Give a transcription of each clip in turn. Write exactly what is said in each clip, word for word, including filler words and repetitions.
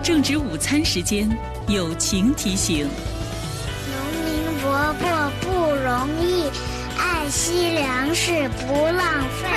正值午餐时间，友情提醒： 农民伯伯不容易，爱惜粮食不浪费。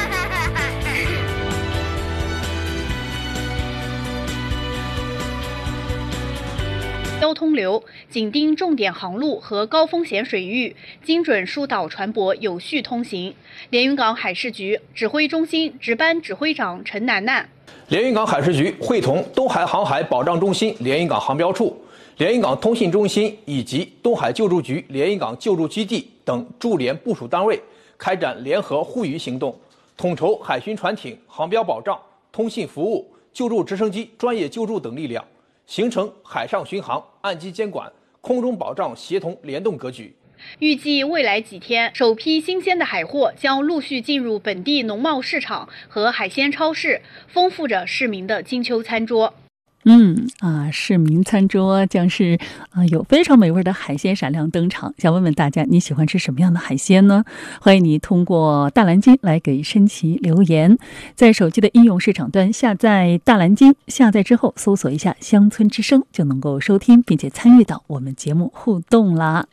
交通流紧盯重点航路和高风险水域，精准疏导船舶有序通行。连云港海事局指挥中心值班指挥长陈楠楠。 连云港海事局会同东海航海保障中心连云港航标处、连云港通信中心以及东海救助局连云港救助基地等驻连部署单位，开展联合护渔行动，统筹海巡船艇、航标保障、通信服务、救助直升机专业救助等力量，形成海上巡航、岸基监管、空中保障协同联动格局。 预计未来几天，首批新鲜的海货将陆续进入本地农贸市场和海鲜超市，丰富着市民的金秋餐桌。 嗯啊，市民餐桌将是啊有非常美味的海鲜闪亮登场。想问问大家，你喜欢吃什么样的海鲜呢？欢迎你通过大蓝鲸来给申奇留言，在手机的应用市场端下载大蓝鲸，下载之后搜索一下乡村之声，就能够收听并且参与到我们节目互动啦。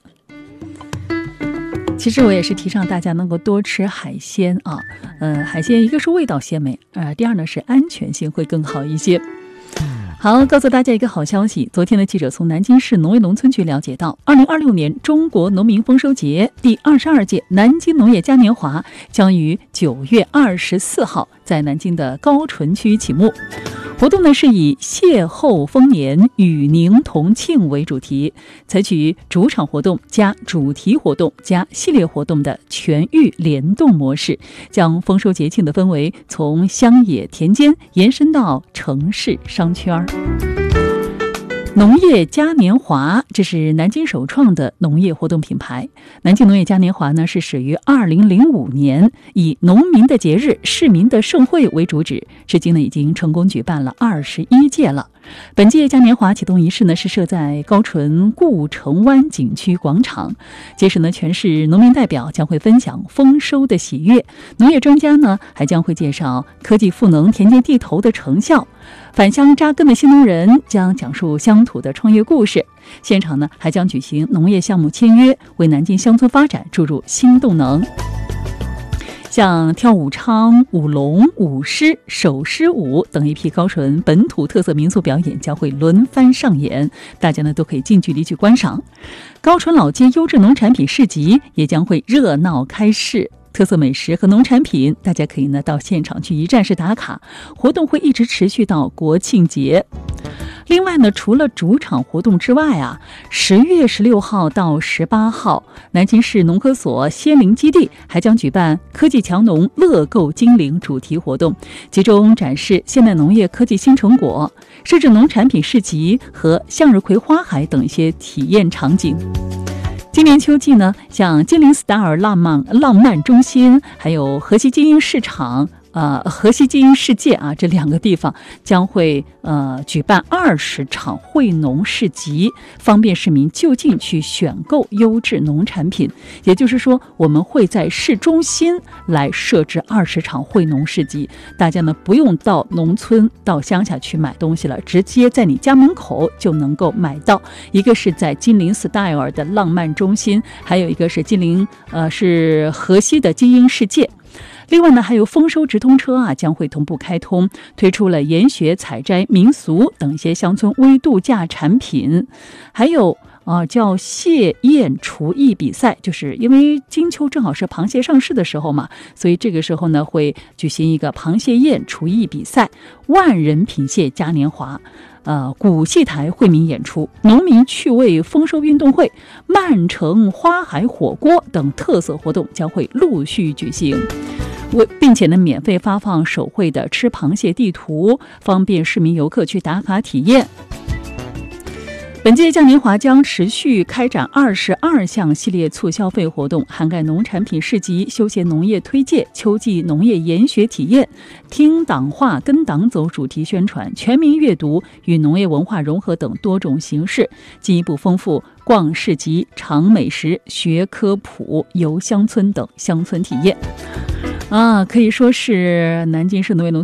其实我也是提倡大家能够多吃海鲜啊，呃，海鲜一个是味道鲜美，呃，第二呢是安全性会更好一些。好，告诉大家一个好消息，昨天的记者从南京市农业农村局了解到，二零二六年中国农民丰收节第二十二届南京农业嘉年华将于九月二十四号在南京的高淳区启幕。活动呢是以邂逅丰年，与宁同庆为主题，采取主场活动加主题活动加系列活动的全域联动模式，将丰收节庆的氛围从乡野田间延伸到城市商圈。农业嘉年华，这是南京首创的农业活动品牌。南京农业嘉年华呢，是始于二零零五年，以农民的节日、市民的盛会为主旨，至今呢已经成功举办了二十一届了。本届嘉年华启动仪式呢是设在高淳顾城湾景区广场，届时呢全市农民代表将会分享丰收的喜悦，农业专家呢还将会介绍科技赋能田间地头的成效，返乡扎根的新农人将讲述乡土的创业故事，现场呢还将举行农业项目签约，为南京乡村发展注入新动能。像跳武昌、舞龙、舞狮、手狮舞等一批高淳本土特色民俗表演将会轮番上演，大家呢都可以近距离去观赏。高淳老街优质农产品市集也将会热闹开市，特色美食和农产品，大家可以呢到现场去一站式打卡，活动会一直持续到国庆节。另外呢，除了主场活动之外啊，十月十六号到十八号，南京市农科所仙灵基地还将举办科技强农乐购精灵主题活动，集中展示现代农业科技新成果，设置农产品市集和向日葵花海等一些体验场景。今年秋季呢，像金陵 Star 浪漫浪漫中心，还有河西精英市场。呃，河西精英世界啊，这两个地方将会呃举办二十场惠农市集，方便市民就近去选购优质农产品。也就是说，我们会在市中心来设置二十场惠农市集，大家呢不用到农村到乡下去买东西了，直接在你家门口就能够买到。一个是在金陵 Style 的浪漫中心，还有一个是金陵呃是河西的精英世界。另外呢，还有丰收直通车啊，将会同步开通，推出了研学、采摘、民俗等一些乡村微度假产品，还有啊叫蟹宴厨艺比赛，就是因为金秋正好是螃蟹上市的时候嘛，所以这个时候呢会举行一个螃蟹宴厨艺比赛，万人品蟹嘉年华。呃，古戏台惠民演出、农民趣味丰收运动会、曼城花海火锅等特色活动将会陆续举行，并且呢免费发放手绘的吃螃蟹地图，方便市民游客去打卡体验。本届嘉年华将持续开展二十二项系列促消费活动，涵盖农产品市集、休闲农业推介、秋季农业研学体验、听党话跟党走主题宣传、全民阅读与农业文化融合等多种形式，进一步丰富逛市集、尝美食、学科普、游乡村等乡村体验。啊，可以说是南京市农业农村